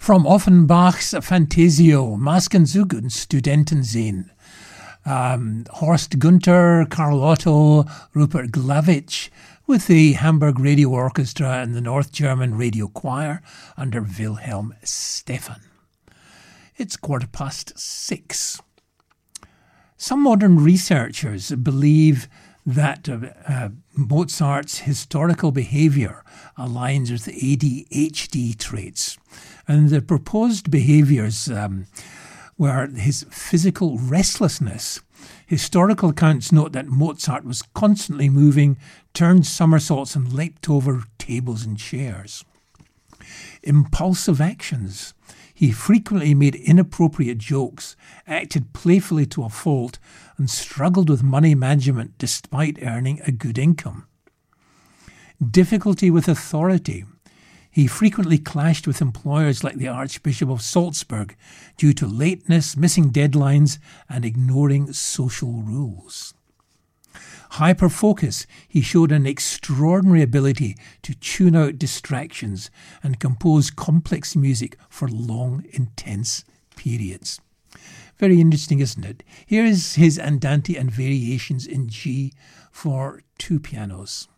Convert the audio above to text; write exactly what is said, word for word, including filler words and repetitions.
From Offenbach's Fantasio, Masken und Studenten sehen. Um, Horst Gunther, Karl Otto, Rupert Glavitsch, with the Hamburg Radio Orchestra and the North German Radio Choir under Wilhelm Stephan. It's quarter past six. Some modern researchers believe that uh, uh, Mozart's historical behaviour aligns with A D H D traits, and the proposed behaviours um, were his physical restlessness. Historical accounts note that Mozart was constantly moving, turned somersaults and leapt over tables and chairs. Impulsive actions. He frequently made inappropriate jokes, acted playfully to a fault, and struggled with money management despite earning a good income. Difficulty with authority. He frequently clashed with employers like the Archbishop of Salzburg due to lateness, missing deadlines, and ignoring social rules. Hyperfocus. He showed an extraordinary ability to tune out distractions and compose complex music for long, intense periods. Very interesting, isn't it? Here is his Andante and Variations in G for two pianos.